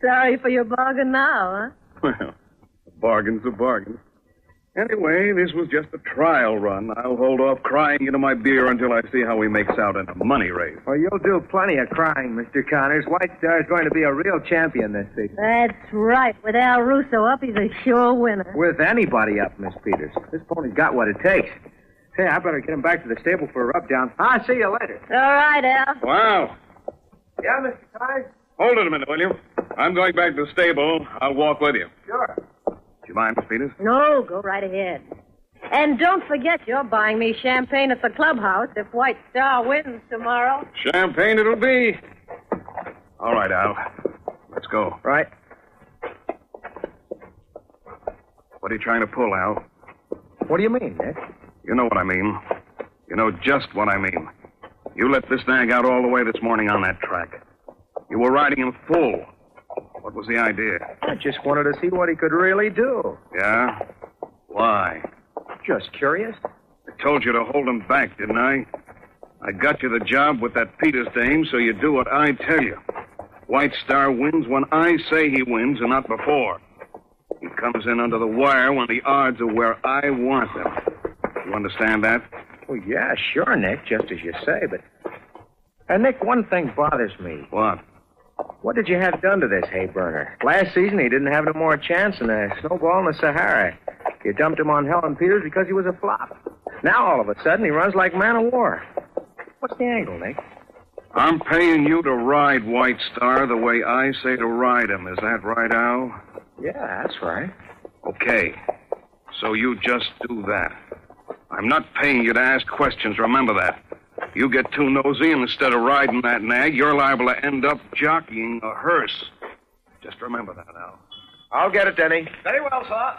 Sorry for your bargain now, huh? Well, a bargain's a bargain. Anyway, this was just a trial run. I'll hold off crying into my beer until I see how he makes out in a money race. Well, you'll do plenty of crying, Mr. Connors. White Star's going to be a real champion this season. That's right. With Al Russo up, he's a sure winner. With anybody up, Miss Peters. This pony's got what it takes. Say, I better get him back to the stable for a rub-down. I'll see you later. All right, Al. Wow. Yeah, Mr. Connors? Hold it a minute, will you? I'm going back to the stable. I'll walk with you. Sure. Do you mind, Miss Peters? No, go right ahead. And don't forget you're buying me champagne at the clubhouse if White Star wins tomorrow. Champagne it'll be. All right, Al. Let's go. Right. What are you trying to pull, Al? What do you mean, Nick? You know what I mean. You know just what I mean. You let this nag out all the way this morning on that track. You were riding him full. What was the idea? I just wanted to see what he could really do. Yeah? Why? Just curious. I told you to hold him back, didn't I? I got you the job with that Peters dame, so you do what I tell you. White Star wins when I say he wins and not before. He comes in under the wire when the odds are where I want them. You understand that? Well, yeah, sure, Nick, just as you say, but... Nick, one thing bothers me. What? What did you have done to this hay burner? Last season, he didn't have no more chance than a snowball in the Sahara. You dumped him on Helen Peters because he was a flop. Now, all of a sudden, he runs like man of war. What's the angle, Nick? I'm paying you to ride White Star the way I say to ride him. Is that right, Al? Yeah, that's right. Okay. So you just do that. I'm not paying you to ask questions. Remember that. You get too nosy, and instead of riding that nag, you're liable to end up jockeying a hearse. Just remember that, Al. I'll get it, Denny. Very well, sir.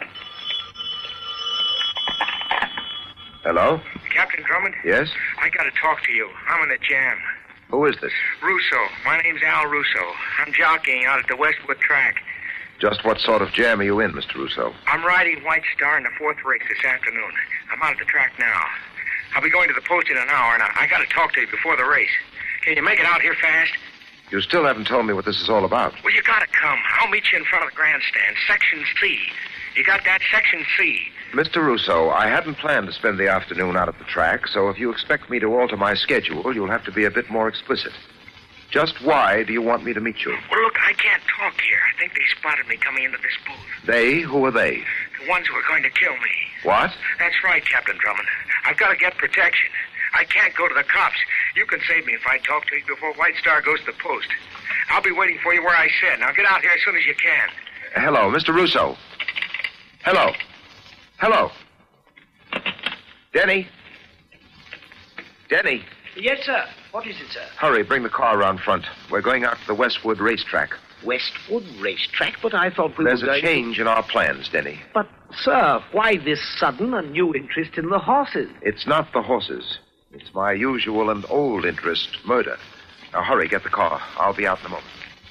Hello? Captain Drummond? Yes? I got to talk to you. I'm in a jam. Who is this? Russo. My name's Al Russo. I'm jockeying out at the Westwood track. Just what sort of jam are you in, Mr. Russo? I'm riding White Star in the 4th race this afternoon. I'm out at the track now. I'll be going to the post in an hour, and I got to talk to you before the race. Can you make it out here fast? You still haven't told me what this is all about. Well, you got to come. I'll meet you in front of the grandstand, Section C. You got that? Section C. Mr. Russo, I hadn't planned to spend the afternoon out at the track, so if you expect me to alter my schedule, you'll have to be a bit more explicit. Just why do you want me to meet you? Well, look, I can't talk here. I think they spotted me coming into this booth. They? Who are they? The ones who are going to kill me. What? That's right, Captain Drummond. I've got to get protection. I can't go to the cops. You can save me if I talk to you before White Star goes to the post. I'll be waiting for you where I said. Now get out here as soon as you can. Hello, Mr. Russo. Hello. Hello. Denny. Denny. Yes, sir. What is it, sir? Hurry, bring the car around front. We're going out to the Westwood racetrack. Westwood racetrack? But I thought we There's were a change in our plans, Denny. But, sir, why this sudden and new interest in the horses? It's not the horses. It's my usual and old interest, murder. Now, hurry, get the car. I'll be out in a moment.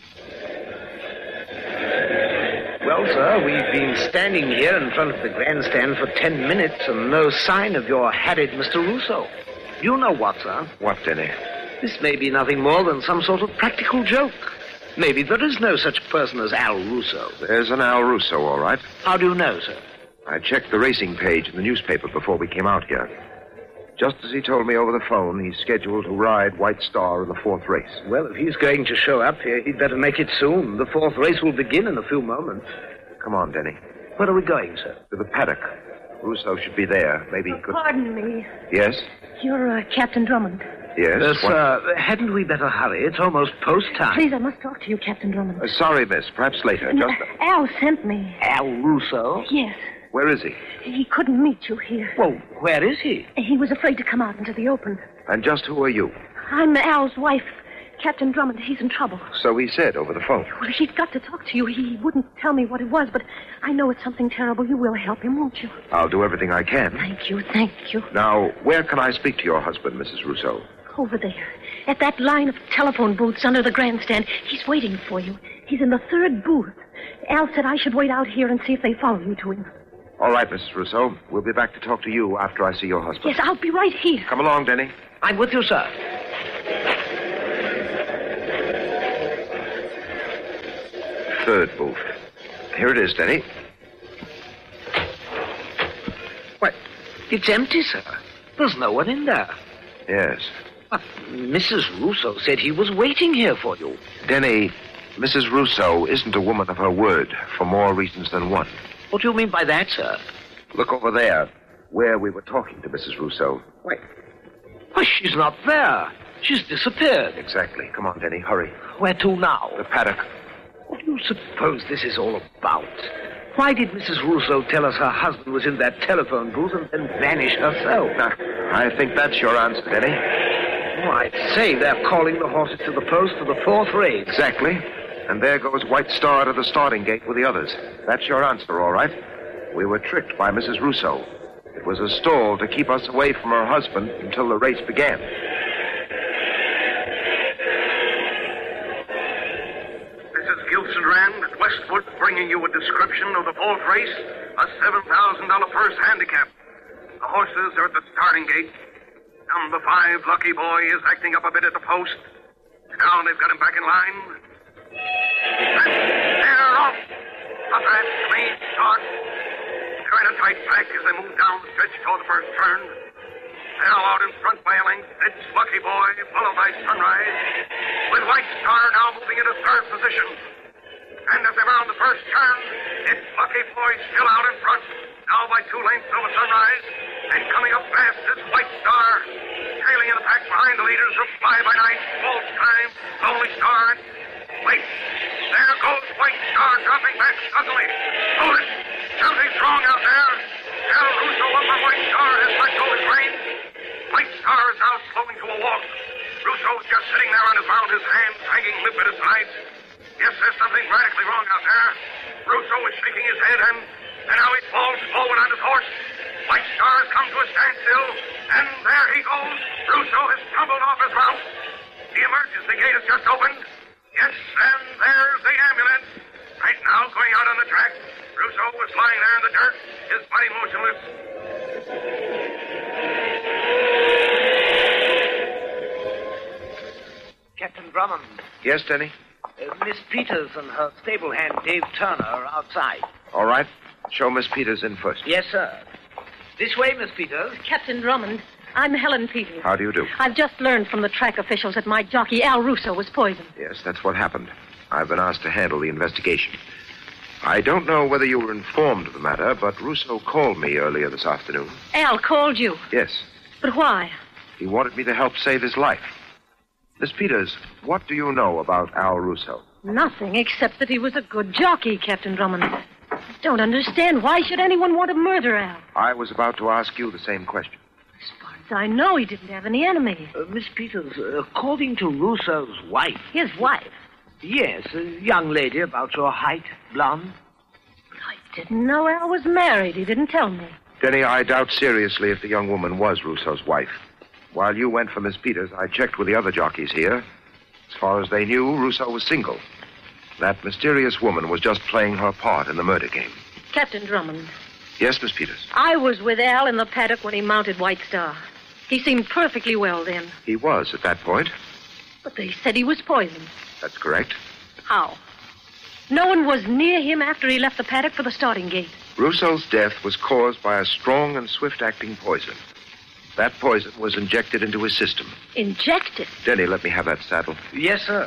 Well, sir, we've been standing here in front of the grandstand for 10 minutes and no sign of your harried Mr. Russo. You know what, sir? What, Denny? This may be nothing more than some sort of practical joke. Maybe there is no such person as Al Russo. There's an Al Russo, all right. How do you know, sir? I checked the racing page in the newspaper before we came out here. Just as he told me over the phone, he's scheduled to ride White Star in the 4th race. Well, if he's going to show up here, he'd better make it soon. The 4th race will begin in a few moments. Come on, Denny. Where are we going, sir? To the paddock. Russo should be there. Maybe he could... Pardon me. Yes? You're Captain Drummond. Yes? Sir, hadn't we better hurry? It's almost post time. Please, I must talk to you, Captain Drummond. Sorry, miss. Perhaps later. Al sent me. Al Russo? Yes. Where is he? He couldn't meet you here. Well, where is he? He was afraid to come out into the open. And just who are you? I'm Al's wife, Captain Drummond. He's in trouble. So he said over the phone. Well, he's got to talk to you. He wouldn't tell me what it was, but I know it's something terrible. You will help him, won't you? I'll do everything I can. Thank you, thank you. Now, where can I speak to your husband, Mrs. Russo? Over there, at that line of telephone booths under the grandstand. He's waiting for you. He's in the 3rd booth. Al said I should wait out here and see if they follow you to him. All right, Mrs. Russo. We'll be back to talk to you after I see your husband. Yes, I'll be right here. Come along, Denny. I'm with you, sir. third booth. Here it is, Denny. What? It's empty, sir. There's no one in there. Yes. But Mrs. Russo said he was waiting here for you. Denny, Mrs. Russo isn't a woman of her word for more reasons than one. What do you mean by that, sir? Look over there, where we were talking to Mrs. Russo. Why, she's not there. She's disappeared. Exactly. Come on, Denny, hurry. Where to now? The paddock. What do you suppose this is all about? Why did Mrs. Russo tell us her husband was in that telephone booth and then vanish herself? Now, I think that's your answer, Denny. Oh, I'd say they're calling the horses to the post for the fourth race. Exactly. And there goes White Star to the starting gate with the others. That's your answer, all right. We were tricked by Mrs. Russo. It was a stall to keep us away from her husband until the race began. This is Gilson Rand at Westwood bringing you a description of the fourth race, a $7,000 purse handicap. The horses are at the starting gate. Number 5, Lucky Boy, is acting up a bit at the post. Now they've got him back in line. And they're off. A fast, clean start. They're in a tight pack as they move down the stretch toward the first turn. Now out in front by a length, it's Lucky Boy, followed by Sunrise, with White Star now moving into third position. And as they round the first turn, it's Lucky Boy still out in front, now by 2 lengths over Sunrise, and coming up fast is White Star, trailing in the pack behind the leaders of Fly By Night, False Time, Lonely Star. Wait, there goes White Star dropping back suddenly. Hold it! Something's wrong out there. El Russo up on White Star has let go his reins. White Star is now slowing to a walk. Russo's just sitting there on the ground, his hands hanging limp at his sides. Yes, there's something radically wrong out there. Russo is shaking his head, and now he falls forward on his horse. White Star has come to a standstill, and there he goes. Russo has tumbled off his mount. The emergency gate has just opened. Yes, and there's the ambulance. Right now, going out on the track. Russo was lying there in the dirt, his body motionless. Captain Drummond. Yes, Denny? Miss Peters and her stable hand, Dave Turner, are outside. All right. Show Miss Peters in first. Yes, sir. This way, Miss Peters. Captain Drummond, I'm Helen Peters. How do you do? I've just learned from the track officials that my jockey, Al Russo, was poisoned. Yes, that's what happened. I've been asked to handle the investigation. I don't know whether you were informed of the matter, but Russo called me earlier this afternoon. Al called you. Yes. But why? He wanted me to help save his life. Miss Peters, what do you know about Al Russo? Nothing, except that he was a good jockey, Captain Drummond. I don't understand. Why should anyone want to murder Al? I was about to ask you the same question. As far as I know, he didn't have any enemies. Miss Peters, according to Russo's wife. His wife? Yes, a young lady about your height, blonde. I didn't know Al was married. He didn't tell me. Denny, I doubt seriously if the young woman was Russo's wife. While you went for Miss Peters, I checked with the other jockeys here. As far as they knew, Russo was single. That mysterious woman was just playing her part in the murder game. Captain Drummond. Yes, Miss Peters? I was with Al in the paddock when he mounted White Star. He seemed perfectly well then. He was at that point. But they said he was poisoned. That's correct. How? No one was near him after he left the paddock for the starting gate. Russo's death was caused by a strong and swift-acting poison. That poison was injected into his system. Injected? Denny, let me have that saddle. Yes, sir.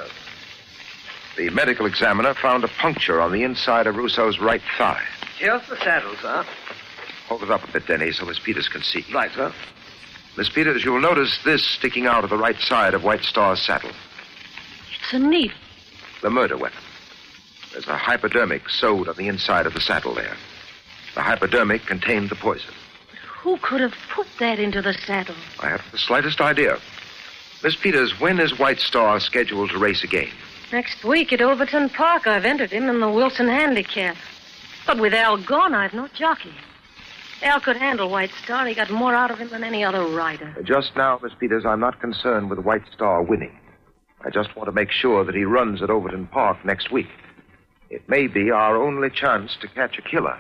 The medical examiner found a puncture on the inside of Russo's right thigh. Here's the saddle, sir. Hold it up a bit, Denny, so Miss Peters can see. Right, sir. Miss Peters, you'll notice this sticking out of the right side of White Star's saddle. It's a needle. The murder weapon. There's a hypodermic sewed on the inside of the saddle there. The hypodermic contained the poison. Who could have put that into the saddle? I haven't the slightest idea. Miss Peters, when is White Star scheduled to race again? Next week at Overton Park. I've entered him in the Wilson Handicap. But with Al gone, I've no jockey. Al could handle White Star. He got more out of him than any other rider. Just now, Miss Peters, I'm not concerned with White Star winning. I just want to make sure that he runs at Overton Park next week. It may be our only chance to catch a killer.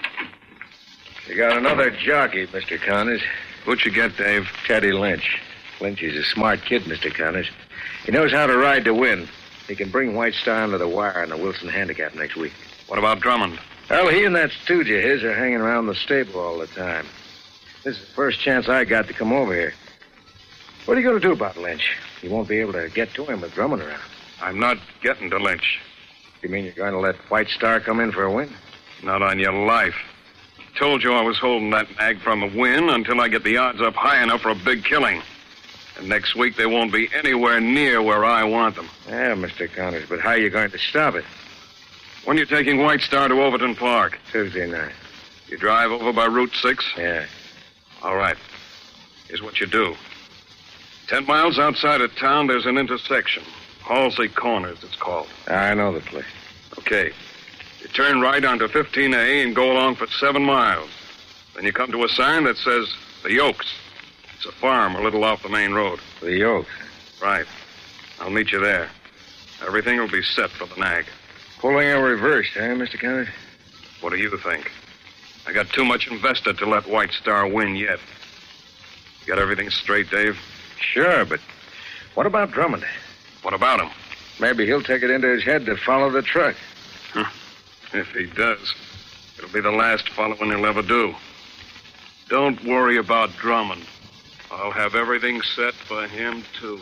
You got another jockey, Mr. Connors. Who'd you get, Dave? Teddy Lynch. Lynch is a smart kid, Mr. Connors. He knows how to ride to win. He can bring White Star under the wire in the Wilson Handicap next week. What about Drummond? Well, he and that stooge of his are hanging around the stable all the time. This is the first chance I got to come over here. What are you going to do about Lynch? You won't be able to get to him with Drummond around. I'm not getting to Lynch. You mean you're going to let White Star come in for a win? Not on your life. Told you I was holding that nag from a win until I get the odds up high enough for a big killing. And next week they won't be anywhere near where I want them. Yeah, Mr. Connors, but how are you going to stop it? When you taking White Star to Overton Park? Tuesday night. You drive over by Route 6? Yeah. All right. Here's what you do. 10 miles outside of town, there's an intersection. Halsey Corners, it's called. I know the place. Okay. You turn right onto 15A and go along for 7 miles. Then you come to a sign that says The Yokes. It's a farm a little off the main road. The Yokes? Right. I'll meet you there. Everything will be set for the nag. Pulling a reverse, eh, Mr. Connors? What do you think? I got too much invested to let White Star win yet. You got everything straight, Dave? Sure, but what about Drummond? What about him? Maybe he'll take it into his head to follow the truck. If he does, it'll be the last following he'll ever do. Don't worry about Drummond. I'll have everything set for him, too.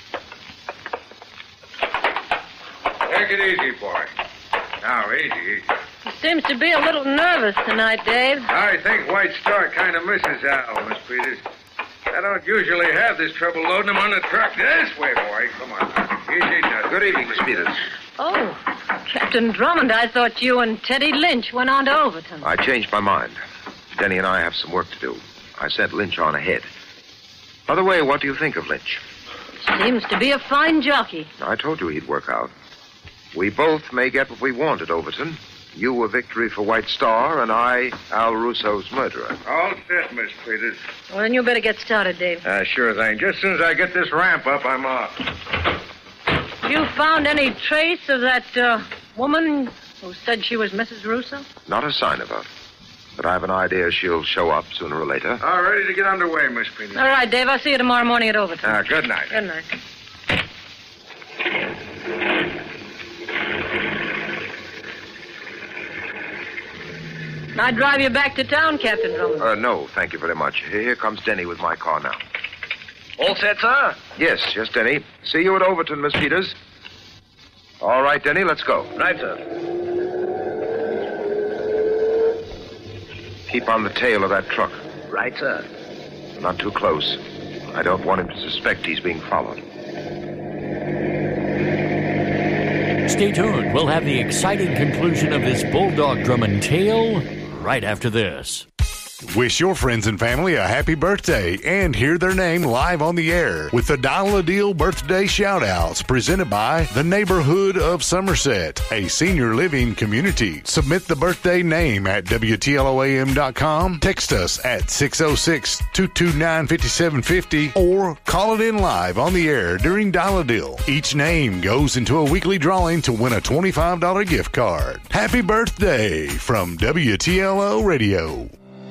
Take it easy, boy. Now, easy. He seems to be a little nervous tonight, Dave. I think White Star kind of misses Al, Miss Peters. I don't usually have this trouble loading him on the truck. This way, boy. Come on. Easy now. Good evening, Miss Peters. Oh, Captain Drummond, I thought you and Teddy Lynch went on to Overton. I changed my mind. Denny and I have some work to do. I sent Lynch on ahead. By the way, what do you think of Lynch? Seems to be a fine jockey. I told you he'd work out. We both may get what we want at Overton. You a victory for White Star, and I, Al Russo's murderer. All set, Miss Peters. Well, then you better get started, Dave. Sure thing. Just as soon as I get this ramp up, I'm off. You found any trace of that woman who said she was Mrs. Russo? Not a sign of her. But I have an idea she'll show up sooner or later. All ready to get underway, Miss Peters. All right, Dave. I'll see you tomorrow morning at Overton. Good night. Good night. I'd drive you back to town, Captain Drummond. No, thank you very much. Here comes Denny with my car now. All set, sir? Yes, Denny. See you at Overton, Miss Peters. All right, Denny, let's go. Right, sir. Keep on the tail of that truck. Right, sir. Not too close. I don't want him to suspect he's being followed. Stay tuned. We'll have the exciting conclusion of this Bulldog Drummond tale right after this. Wish your friends and family a happy birthday and hear their name live on the air with the Dial a Deal birthday shout-outs presented by the Neighborhood of Somerset, a senior living community. Submit the birthday name at WTLOAM.com, text us at 606-229-5750, or call it in live on the air during Dial a Deal. Each name goes into a weekly drawing to win a $25 gift card. Happy birthday from WTLO Radio.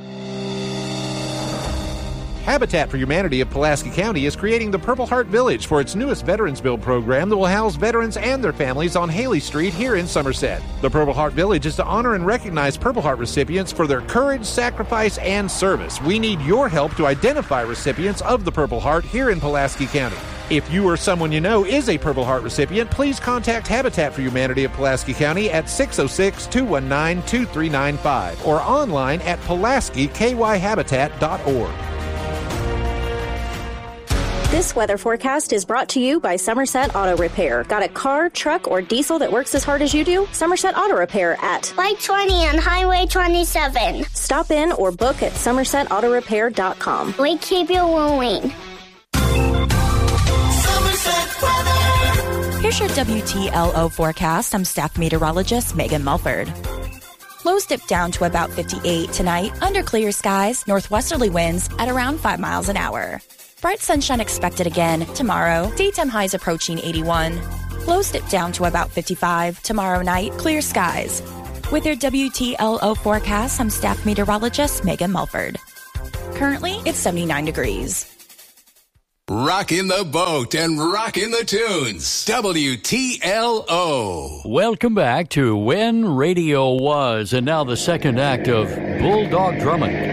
Habitat for Humanity of Pulaski County is creating the Purple Heart Village for its newest Veterans Build program that will house veterans and their families on Haley Street here in Somerset. The Purple Heart Village is to honor and recognize Purple Heart recipients for their courage, sacrifice, and service. We need your help to identify recipients of the Purple Heart here in Pulaski County. If you or someone you know is a Purple Heart recipient, please contact Habitat for Humanity of Pulaski County at 606-219-2395 or online at PulaskiKYHabitat.org. This weather forecast is brought to you by Somerset Auto Repair. Got a car, truck, or diesel that works as hard as you do? Somerset Auto Repair at Light 20 on Highway 27. Stop in or book at SomersetAutoRepair.com. We keep you moving. Here's your WTLO forecast. I'm staff meteorologist Megan Mulford. Lows dip down to about 58 tonight. Under clear skies, northwesterly winds at around 5 miles an hour. Bright sunshine expected again tomorrow. Daytime highs approaching 81. Lows dip down to about 55. Tomorrow night, clear skies. With your WTLO forecast, I'm staff meteorologist Megan Mulford. Currently, it's 79 degrees. Rockin' the boat and rockin' the tunes. WTLO. Welcome back to When Radio Was, and now the second act of Bulldog Drummond.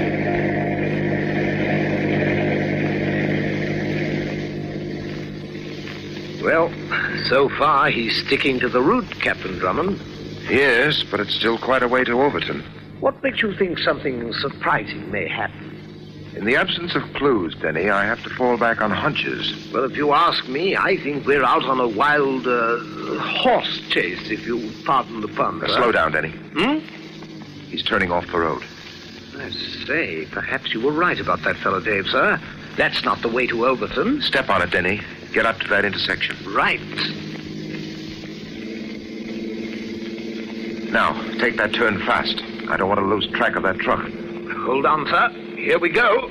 Well, so far he's sticking to the route, Captain Drummond. Yes, but it's still quite a way to Overton. What makes you think something surprising may happen? In the absence of clues, Denny, I have to fall back on hunches. Well, if you ask me, I think we're out on a wild horse chase, if you pardon the pun. Slow down, Denny. He's turning off the road. I say, perhaps you were right about that fellow Dave, sir. That's not the way to Overton. Step on it, Denny. Get up to that intersection. Right. Now, take that turn fast. I don't want to lose track of that truck. Hold on, sir. Here we go.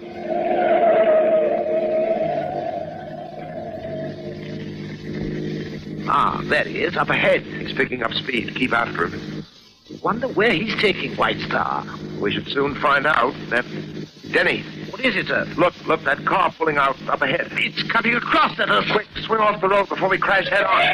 Ah, there he is, up ahead. He's picking up speed. Keep after him. Wonder where he's taking White Star. We should soon find out. Denny. What is it, sir? Look, that car pulling out up ahead. It's cutting across at us. Quick, swing off the road before we crash head on.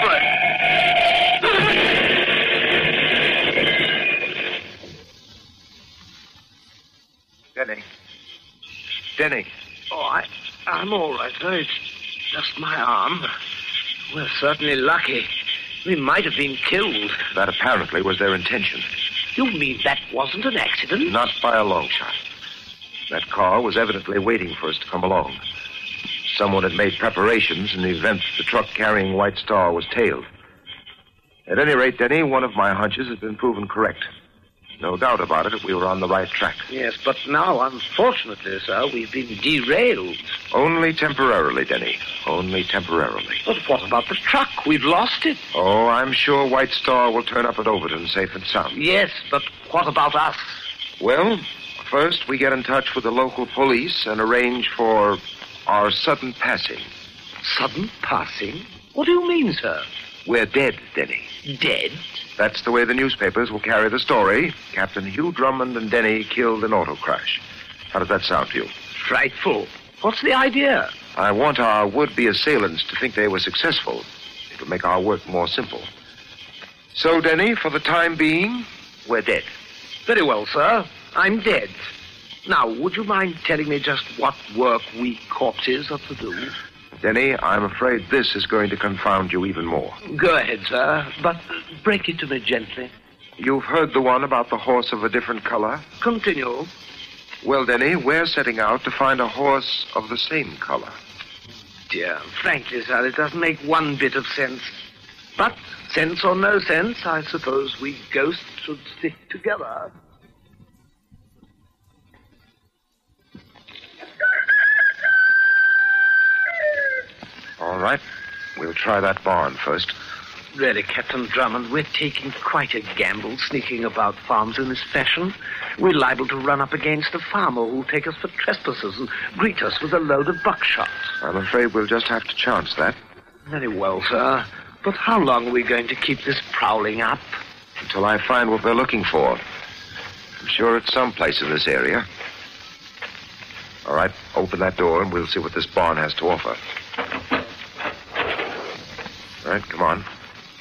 Denny. Oh, I'm all right, sir. It's just my arm. We're certainly lucky. We might have been killed. That apparently was their intention. You mean that wasn't an accident? Not by a long shot. That car was evidently waiting for us to come along. Someone had made preparations in the event the truck carrying White Star was tailed. At any rate, Denny, one of my hunches has been proven correct. No doubt about it, we were on the right track. Yes, but now, unfortunately, sir, we've been derailed. Only temporarily, Denny. Only temporarily. But what about the truck? We've lost it. Oh, I'm sure White Star will turn up at Overton safe and sound. Yes, but what about us? Well, first we get in touch with the local police and arrange for our sudden passing. Sudden passing? What do you mean, sir? We're dead, Denny. Dead? That's the way the newspapers will carry the story. Captain Hugh Drummond and Denny killed in auto crash. How does that sound to you? Frightful. What's the idea? I want our would-be assailants to think they were successful. It'll make our work more simple. So, Denny, for the time being, we're dead. Very well, sir. I'm dead. Now, would you mind telling me just what work we corpses are to do? Denny, I'm afraid this is going to confound you even more. Go ahead, sir, but break it to me gently. You've heard the one about the horse of a different color? Continue. Well, Denny, we're setting out to find a horse of the same color. Dear, frankly, sir, it doesn't make one bit of sense. But, sense or no sense, I suppose we ghosts should stick together. All right. We'll try that barn first. Really, Captain Drummond, we're taking quite a gamble sneaking about farms in this fashion. We're liable to run up against a farmer who'll take us for trespassers and greet us with a load of buckshot. I'm afraid we'll just have to chance that. Very well, sir. But how long are we going to keep this prowling up? Until I find what we're looking for. I'm sure it's someplace in this area. All right, open that door and we'll see what this barn has to offer. All right, come on.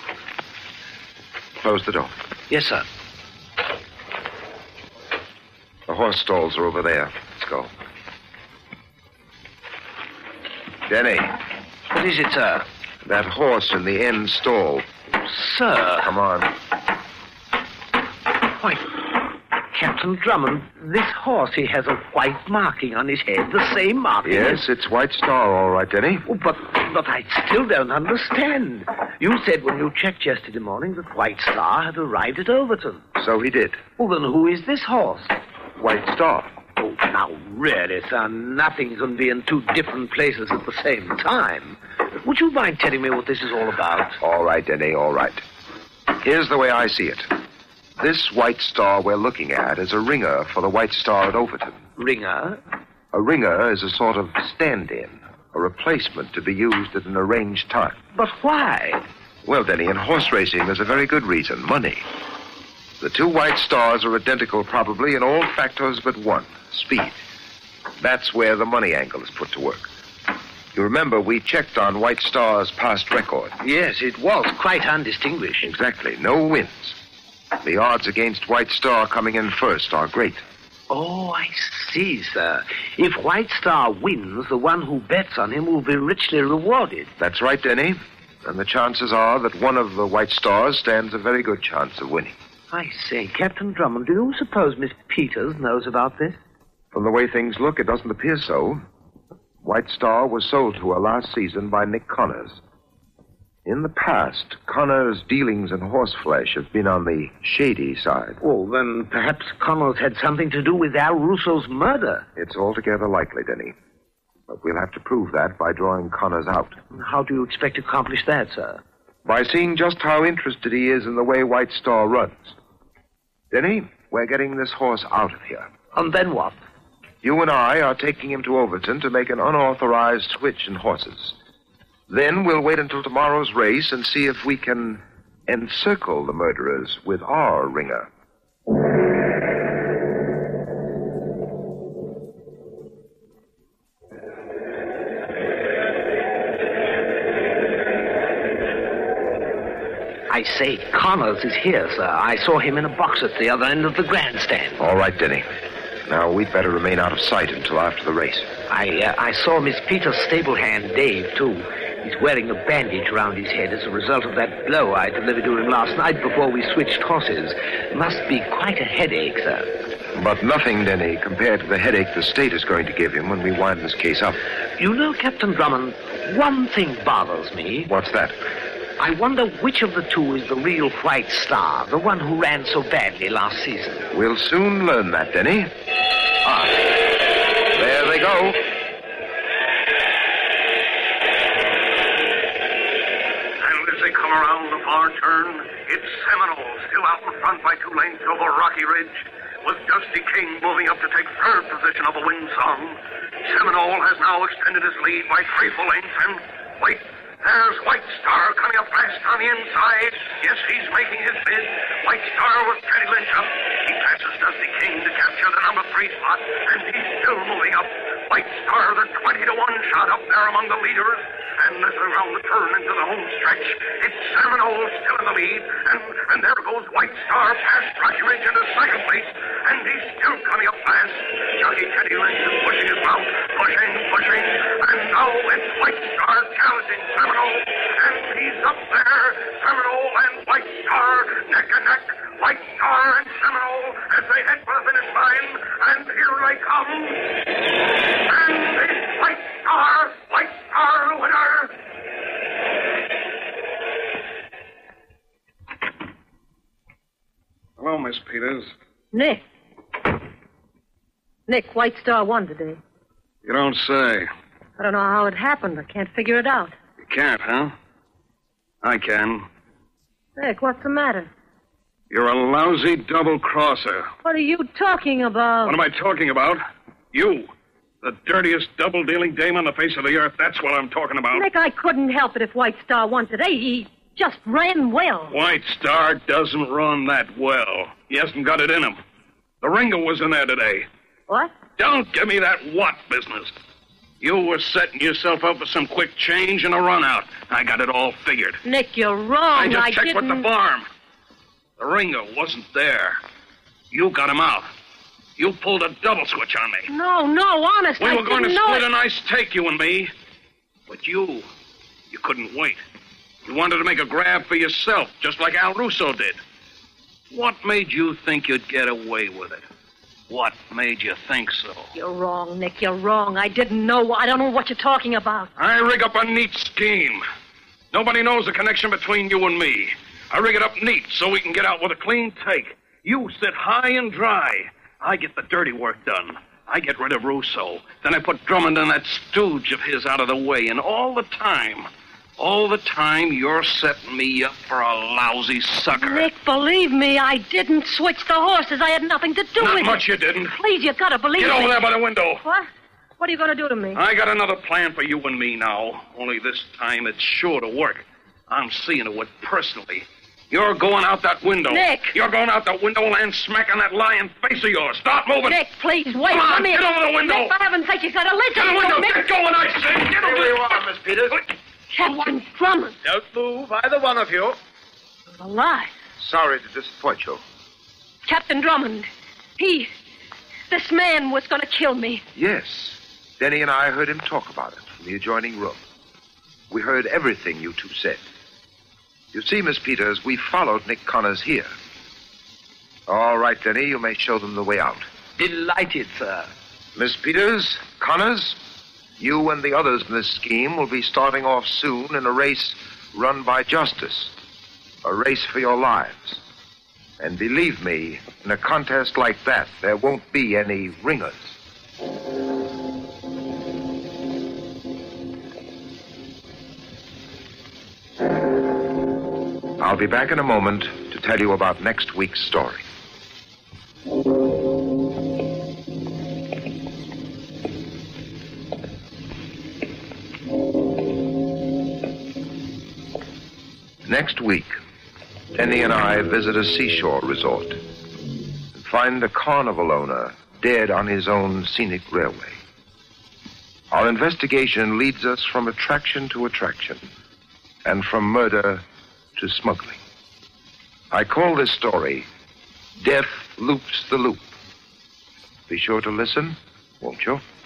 Close the door. Yes, sir. The horse stalls are over there. Let's go. Denny. What is it, sir? That horse in the end stall. Sir. Come on. Why, Captain Drummond, this horse, he has a white marking on his head, the same marking. Yes, it's White Star, all right, Denny. Oh, but I still don't understand. You said when you checked yesterday morning that White Star had arrived at Overton. So he did. Well, then who is this horse? White Star. Oh, now, really, sir, nothing can be in two different places at the same time. Would you mind telling me what this is all about? All right, Denny, all right. Here's the way I see it. This White Star we're looking at is a ringer for the White Star at Overton. Ringer? A ringer is a sort of stand-in, a replacement to be used at an arranged time. But why? Well, Denny, in horse racing, there's a very good reason, money. The two White Stars are identical probably in all factors but one, speed. That's where the money angle is put to work. You remember we checked on White Star's past record. Yes, it was quite undistinguished. Exactly. No wins. The odds against White Star coming in first are great. Oh, I see, sir. If White Star wins, the one who bets on him will be richly rewarded. That's right, Denny. And the chances are that one of the White Stars stands a very good chance of winning. I say, Captain Drummond, do you suppose Miss Peters knows about this? From the way things look, it doesn't appear so. White Star was sold to her last season by Nick Connors. In the past, Connors' dealings in horseflesh have been on the shady side. Oh, then perhaps Connors had something to do with Al Russo's murder. It's altogether likely, Denny. But we'll have to prove that by drawing Connors out. How do you expect to accomplish that, sir? By seeing just how interested he is in the way White Star runs. Denny, we're getting this horse out of here. And then what? You and I are taking him to Overton to make an unauthorized switch in horses. Then we'll wait until tomorrow's race and see if we can encircle the murderers with our ringer. I say, Connors is here, sir. I saw him in a box at the other end of the grandstand. All right, Denny. Now, we'd better remain out of sight until after the race. I saw Miss Peters' stable hand, Dave, too. He's wearing a bandage around his head as a result of that blow I delivered to him last night before we switched horses. Must be quite a headache, sir. But nothing, Denny, compared to the headache the state is going to give him when we wind this case up. You know, Captain Drummond, one thing bothers me. What's that? I wonder which of the two is the real White Star, the one who ran so badly last season. We'll soon learn that, Denny. Ah, there they go. And as they come around the far turn, it's Seminole, still out in front by 2 lengths over Rocky Ridge, with Dusty King moving up to take third position of the win song. Seminole has now extended his lead by 3 full lengths, and wait. There's White Star coming up fast on the inside. Yes, he's making his bid. White Star with Teddy Lynch up. He passes Dusty King to capture the number 3 spot, and he's still moving up. White Star, the 20-1 shot up there among the leaders. And as they're around the turn into the home stretch, it's Seminole still in the lead. And there goes White Star past Rocky Ridge into second place. And he's still coming up fast. Jockey Teddy Lynch is pushing his mount. Pushing. And now it's White Star challenging Seminole. And he's up there. Seminole and White Star neck and neck. White Star and Seminole as they head for the finish line. And here they come. And it's White Star the winner. Hello, Miss Peters. Nick, White Star won today. You don't say. I don't know how it happened. I can't figure it out. You can't, huh? I can. Nick, what's the matter? You're a lousy double-crosser. What are you talking about? What am I talking about? You. The dirtiest double-dealing dame on the face of the earth. That's what I'm talking about. Nick, I couldn't help it if White Star won today. He just ran well. White Star doesn't run that well. He hasn't got it in him. The ringer was in there today. What? Don't give me that what business. You were setting yourself up for some quick change and a run out. I got it all figured. Nick, you're wrong. I just checked didn't... with the farm. The ringer wasn't there. You got him out. You pulled a double switch on me. No, honest, We were going to split it. a nice take, you and me. But you couldn't wait. You wanted to make a grab for yourself, just like Al Russo did. What made you think you'd get away with it? What made you think so? You're wrong, Nick, you're wrong. I didn't know. I don't know what you're talking about. I rig up a neat scheme. Nobody knows the connection between you and me. I rig it up neat so we can get out with a clean take. You sit high and dry. I get the dirty work done. I get rid of Russo. Then I put Drummond and that stooge of his out of the way. And all the time, you're setting me up for a lousy sucker. Nick, believe me, I didn't switch the horses. I had nothing to do with it. Not much you didn't. Please, you gotta believe me. Get over there by the window. What? What are you gonna do to me? I got another plan for you and me now. Only this time it's sure to work. I'm seeing to it personally. You're going out that window. Nick! You're going out the window and smacking that lying face of yours. Stop moving. Nick, please, wait. Come on, Let me... get over the window. Nick, for heaven's sake, you gotta listen. Get the window. Nick. Get going, I say. Get over Here you are, Miss Peters. Captain Drummond. Don't move, either one of you. Alive. Sorry to disappoint you. Captain Drummond. This man was gonna kill me. Yes. Denny and I heard him talk about it from the adjoining room. We heard everything you two said. You see, Miss Peters, we followed Nick Connors here. All right, Denny, you may show them the way out. Delighted, sir. Miss Peters, Connors, you and the others in this scheme will be starting off soon in a race run by justice. A race for your lives. And believe me, in a contest like that, there won't be any ringers. I'll be back in a moment to tell you about next week's story. Next week, Denny and I visit a seashore resort and find a carnival owner dead on his own scenic railway. Our investigation leads us from attraction to attraction and from murder to smuggling. I call this story Death Loops the Loop. Be sure to listen, won't you?